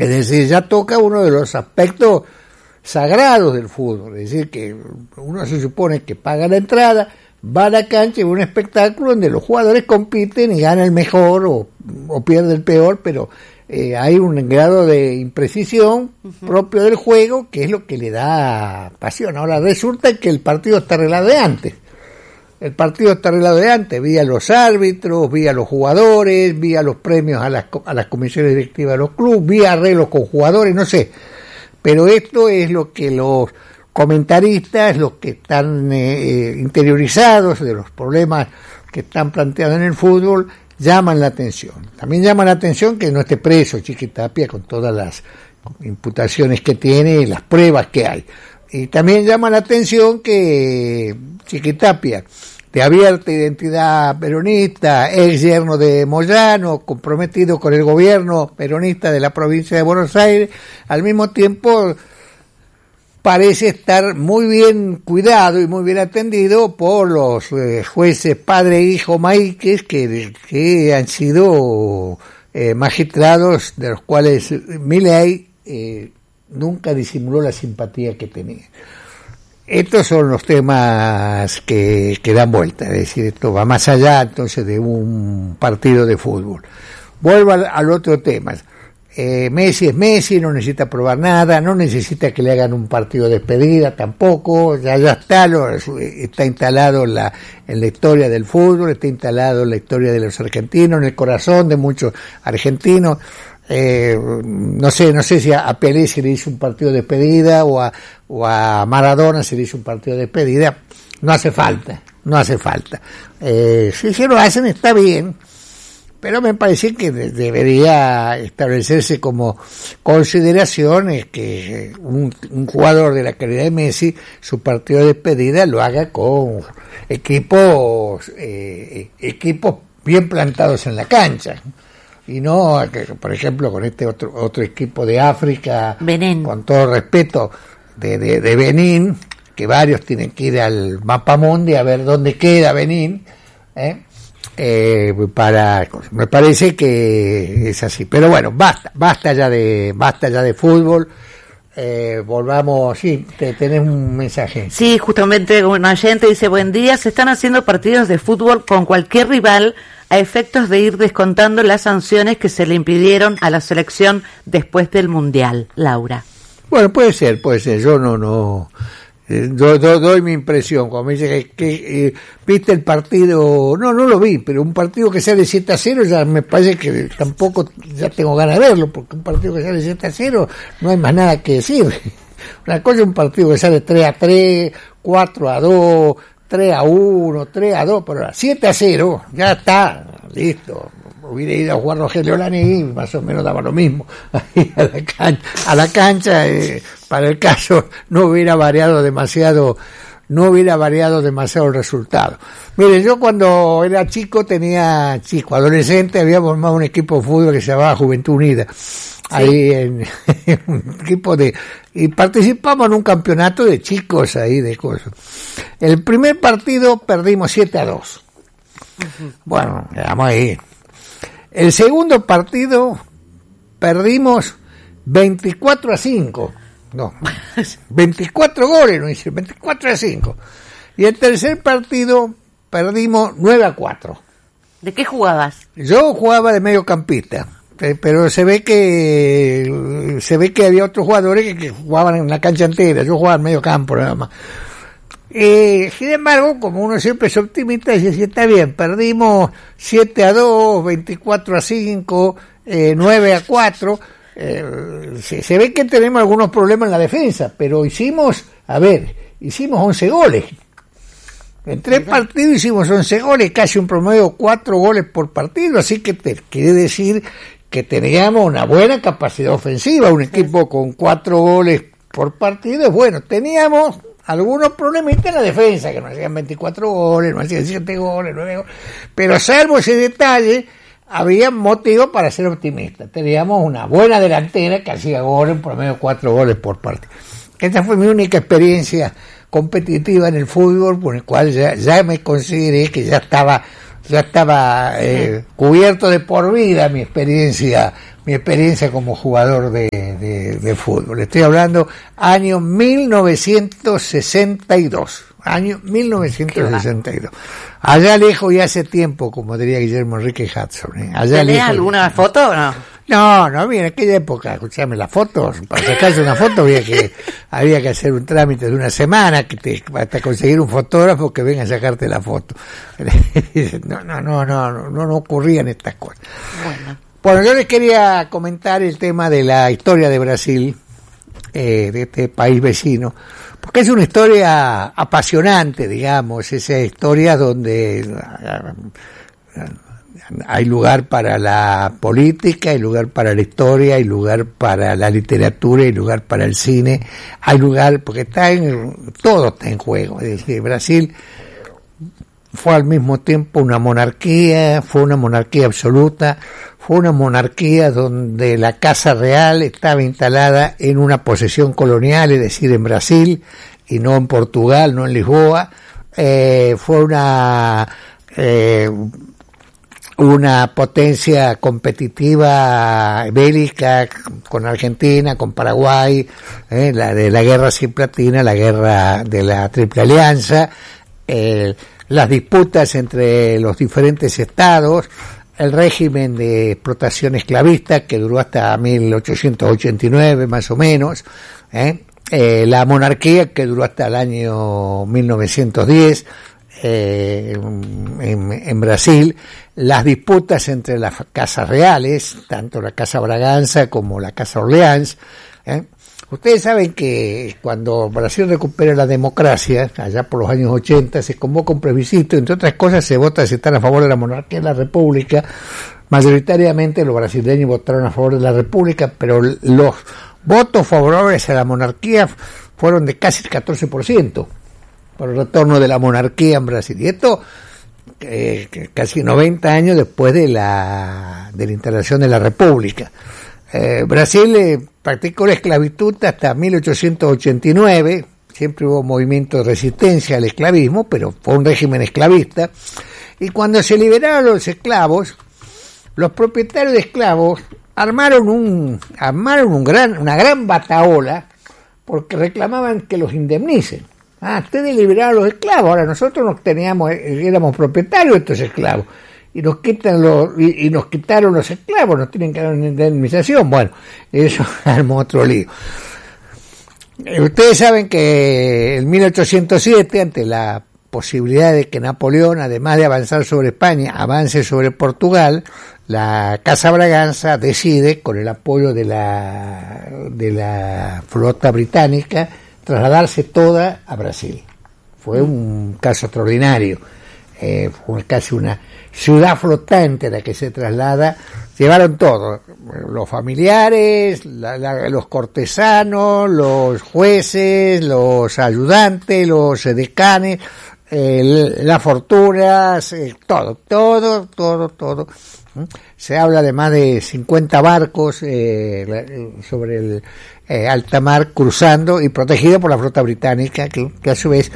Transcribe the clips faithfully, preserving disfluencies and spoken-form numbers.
Es decir, ya toca uno de los aspectos sagrados del fútbol, es decir, que uno se supone que paga la entrada, va a la cancha y ve un espectáculo donde los jugadores compiten y gana el mejor o, o pierde el peor, pero eh, hay un grado de imprecisión uh-huh. propio del juego que es lo que le da pasión. Ahora resulta que el partido está arreglado de antes. El partido está arreglado de antes, vía los árbitros, vía los jugadores, vía los premios a las, a las comisiones directivas de los clubes, vía arreglos con jugadores, no sé. Pero esto es lo que los comentaristas, los que están eh, interiorizados de los problemas que están planteados en el fútbol, llaman la atención. También llama la atención que no esté preso Chiquitapia con todas las imputaciones que tiene y las pruebas que hay. Y también llama la atención que Chiquitapia, de abierta identidad peronista, ex yerno de Moyano, comprometido con el gobierno peronista de la provincia de Buenos Aires, al mismo tiempo parece estar muy bien cuidado y muy bien atendido por los eh, jueces padre e hijo Maíquez, que, que han sido eh, magistrados de los cuales Milei eh, nunca disimuló la simpatía que tenía. Estos son los temas que, que dan vuelta, es decir, esto va más allá entonces de un partido de fútbol. Vuelvo al, al otro tema. Eh, Messi es Messi, no necesita probar nada, no necesita que le hagan un partido de despedida tampoco, ya ya está, lo, está instalado en la, en la historia del fútbol, está instalado en la historia de los argentinos, en el corazón de muchos argentinos. Eh, no sé, no sé si a, a Pelé se le hizo un partido de despedida o a, o a Maradona se le hizo un partido de despedida. No hace falta, no hace falta. Eh, si se lo hacen está bien, pero me parece que de, debería establecerse como consideraciones que un, un jugador de la calidad de Messi, su partido de despedida lo haga con equipos, eh, equipos bien plantados en la cancha. Y no, por ejemplo, con este otro otro equipo de África, Benín. Con todo respeto, de, de, de Benín, que varios tienen que ir al Mapamundi a ver dónde queda Benín, ¿eh? Eh, para, me parece que es así. Pero bueno, basta, basta ya de, basta ya de fútbol. Eh, volvamos, sí, te, tenés un mensaje. Sí, justamente un oyente dice: buen día, se están haciendo partidos de fútbol con cualquier rival a efectos de ir descontando las sanciones que se le impidieron a la selección después del Mundial. Laura. Bueno, puede ser, puede ser, yo no, no, eh, do, do, doy mi impresión, cuando me dice que, que eh, viste el partido, no, no lo vi, pero un partido que sale siete a cero ya me parece que tampoco, ya tengo ganas de verlo, porque un partido que sale siete a cero no hay más nada que decir. Una cosa es un partido que sale tres a tres, cuatro a dos, tres a uno, tres a dos, pero siete a cero, ya está, listo. Hubiera ido a jugar Rogelio Lani y más o menos daba lo mismo. Ahí a la cancha, a la cancha eh, para el caso no hubiera variado demasiado, no hubiera variado demasiado el resultado. Mire, yo cuando era chico, tenía chico, adolescente, había formado un equipo de fútbol que se llamaba Juventud Unida. Ahí sí. en, en un equipo de, y participamos en un campeonato de chicos ahí de cosas. El primer partido perdimos siete a dos. Uh-huh. Bueno, quedamos ahí. El segundo partido perdimos veinticuatro a cinco. No, veinticuatro goles, no dice, veinticuatro a cinco. Y el tercer partido perdimos nueve a cuatro. ¿De qué jugabas? Yo jugaba de mediocampista. Pero se ve que se ve que había otros jugadores que, que jugaban en la cancha entera. Yo jugaba en medio campo nada más. Eh, sin embargo, como uno siempre es optimista, dice, sí, está bien, perdimos siete a dos, veinticuatro a cinco, eh, nueve a cuatro. Eh, se, se ve que tenemos algunos problemas en la defensa, pero hicimos, a ver, hicimos once goles. En tres partidos hicimos once goles, casi un promedio de cuatro goles por partido, así que te quiere decir que teníamos una buena capacidad ofensiva, un equipo con cuatro goles por partido es bueno. Teníamos algunos problemitas en la defensa, que no hacían veinticuatro goles, no hacían siete goles, nueve goles, pero salvo ese detalle, había motivo para ser optimista. Teníamos una buena delantera que hacía goles, por medio de cuatro goles por partido. Esta fue mi única experiencia competitiva en el fútbol, por el cual ya, ya me consideré que ya estaba ya estaba eh, cubierto de por vida mi experiencia mi experiencia como jugador de, de, de fútbol. Estoy hablando año mil novecientos sesenta y dos. Año mil novecientos sesenta y dos. Allá lejos y hace tiempo, como diría Guillermo Enrique Hudson. ¿eh? Allá ¿Tenés lejos, alguna foto o no? No, no, mira, en aquella época, escuchame, las fotos, para sacarse una foto había que había que hacer un trámite de una semana, que te, hasta conseguir un fotógrafo que venga a sacarte la foto. No, no, no, no, no, no ocurrían estas cosas. Bueno. Bueno, yo les quería comentar el tema de la historia de Brasil, eh, de este país vecino, porque es una historia apasionante, digamos, esa historia donde hay lugar para la política, hay lugar para la historia, hay lugar para la literatura, hay lugar para el cine, hay lugar, porque está en, todo está en juego. Es decir, Brasil fue al mismo tiempo una monarquía, fue una monarquía absoluta, fue una monarquía donde la Casa Real estaba instalada en una posesión colonial, es decir, en Brasil, y no en Portugal, no en Lisboa. Eh, fue una eh, una potencia competitiva bélica con Argentina, con Paraguay, eh, la de la guerra ciplatina, la guerra de la Triple Alianza, eh, las disputas entre los diferentes estados, el régimen de explotación esclavista que duró hasta mil ochocientos ochenta y nueve más o menos, eh, eh, la monarquía que duró hasta el año mil novecientos diez, Eh, en, en Brasil, las disputas entre las casas reales, tanto la Casa Braganza como la Casa Orleans. ¿eh? Ustedes saben que cuando Brasil recupera la democracia, allá por los años ochenta, se convoca un plebiscito, entre otras cosas se vota si están a favor de la monarquía y la república. Mayoritariamente los brasileños votaron a favor de la república, pero los votos favorables a la monarquía fueron de casi el catorce por ciento. Por el retorno de la monarquía en Brasil. Y esto eh, casi noventa años después de la de la instalación de la República. Eh, Brasil eh, practicó la esclavitud hasta mil ochocientos ochenta y nueve, siempre hubo movimiento de resistencia al esclavismo, pero fue un régimen esclavista. Y cuando se liberaron los esclavos, los propietarios de esclavos armaron un armaron un gran una gran batahola porque reclamaban que los indemnicen. Ah, ustedes liberaron a los esclavos, ahora nosotros nos teníamos, éramos propietarios de estos esclavos, y nos quitan los, y, y nos quitaron los esclavos, nos tienen que dar una indemnización. Bueno, eso armó otro lío. Ustedes saben que en mil ochocientos siete, ante la posibilidad de que Napoleón, además de avanzar sobre España, avance sobre Portugal, la Casa Braganza decide, con el apoyo de la, de la flota británica, trasladarse toda a Brasil. Fue un caso extraordinario, eh, fue casi una ciudad flotante la que se traslada. Llevaron todo, los familiares, la, la, los cortesanos, los jueces, los ayudantes, los decanes, eh, las fortunas, eh, todo, todo, todo, todo. Se habla de más de cincuenta barcos eh, sobre el eh, alta mar cruzando y protegido por la flota británica, que, que a su vez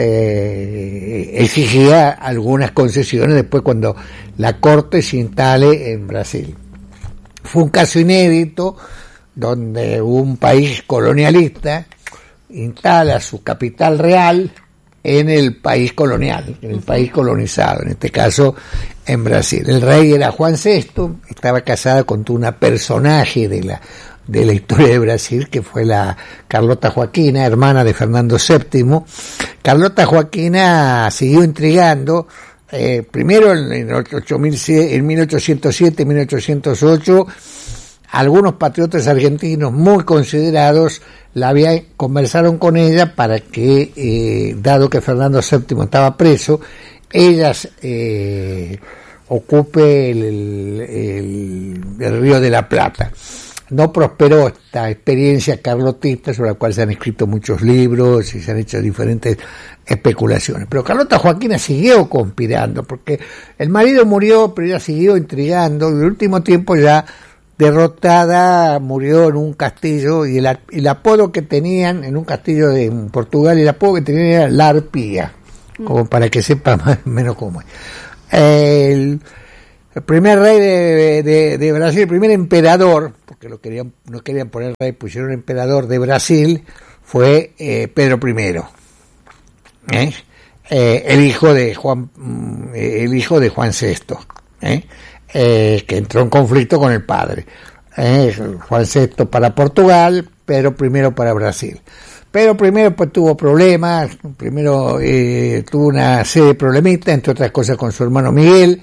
se exigía algunas concesiones después cuando la corte se instale en Brasil. Fue un caso inédito donde un país colonialista instala su capital real en el país colonial, en el país colonizado, en este caso en Brasil. El rey era Juan sexto, estaba casado con una personaje de la de la historia de Brasil, que fue la Carlota Joaquina, hermana de Fernando séptimo. Carlota Joaquina siguió intrigando, eh, primero en, en, ocho mil, en mil ochocientos siete, mil ochocientos ocho, algunos patriotas argentinos muy considerados la había, conversaron con ella para que, eh, dado que Fernando séptimo estaba preso, ella eh, ocupe el, el, el Río de la Plata. No prosperó esta experiencia carlotista, sobre la cual se han escrito muchos libros y se han hecho diferentes especulaciones. Pero Carlota Joaquina siguió conspirando, porque el marido murió, pero ella siguió intrigando, y en el último tiempo ya derrotada murió en un castillo, y el, el apodo que tenían en un castillo de en Portugal, el apodo que tenían era La Arpía, como para que sepa más o menos cómo es. El, el primer rey de, de, de Brasil, el primer emperador, porque lo querían, no querían poner rey, pusieron emperador de Brasil, fue eh, Pedro primero, ¿eh? Eh, el hijo de Juan, el hijo de Juan sexto, ¿eh? Eh, que entró en conflicto con el padre. Eh, Juan sexto para Portugal, Pedro primero para Brasil. Pedro primero pues tuvo problemas, primero eh, tuvo una serie de problemitas, entre otras cosas con su hermano Miguel,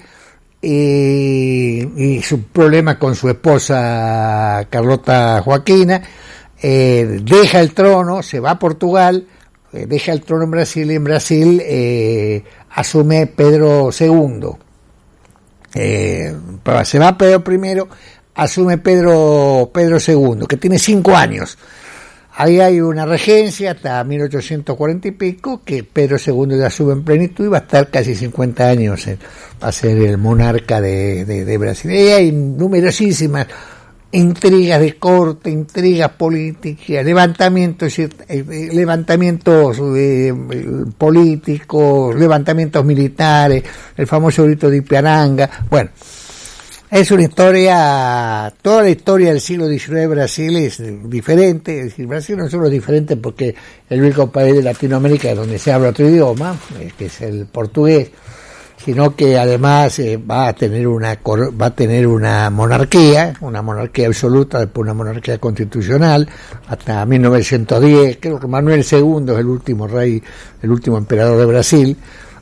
y, y su problema con su esposa Carlota Joaquina. Eh, deja el trono, se va a Portugal, eh, deja el trono en Brasil, y en Brasil eh, asume Pedro segundo. Eh, se va Pedro primero, asume Pedro Pedro segundo, que tiene cinco años. Ahí hay una regencia hasta mil ochocientos cuarenta y pico, que Pedro segundo ya sube en plenitud y va a estar casi cincuenta años, eh, va a ser el monarca de, de, de Brasil. Y hay numerosísimas intrigas de corte, intrigas políticas, levantamientos, eh, levantamientos eh, políticos, levantamientos militares, el famoso grito de Ipiranga. Bueno, es una historia, toda la historia del siglo diecinueve de Brasil es diferente. Es decir, Brasil no solo es diferente porque es el único país de Latinoamérica donde se habla otro idioma, que es el portugués, sino que además eh, va a tener una va a tener una monarquía, una monarquía absoluta, después una monarquía constitucional, hasta mil novecientos diez, creo que Manuel segundo es el último rey, el último emperador de Brasil,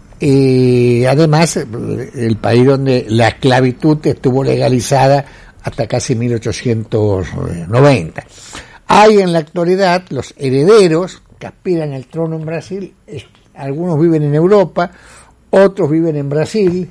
y además el país donde la esclavitud estuvo legalizada hasta casi mil ochocientos noventa. Hay en la actualidad los herederos que aspiran al trono en Brasil, algunos viven en Europa, otros viven en Brasil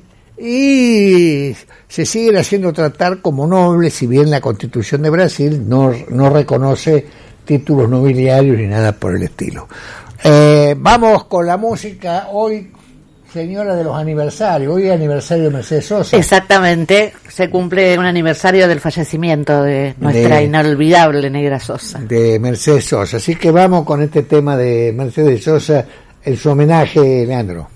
y se siguen haciendo tratar como nobles, si bien la Constitución de Brasil no, no reconoce títulos nobiliarios ni nada por el estilo. Eh, vamos con la música. Hoy, señora de los aniversarios, hoy es aniversario de Mercedes Sosa. Exactamente, se cumple un aniversario del fallecimiento de nuestra de, inolvidable Negra Sosa. De Mercedes Sosa, así que vamos con este tema de Mercedes Sosa en su homenaje, Leandro.